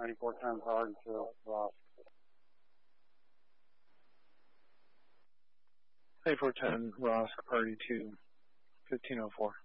9410 hard to Ross. 9410 Ross, party 2, 1504.